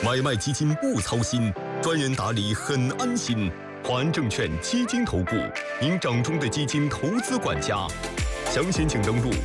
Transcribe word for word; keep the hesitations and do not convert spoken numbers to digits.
买卖基金不操心，专人打理很安心。华安证券基金投顾，您掌中的基金投资管家。详情请登录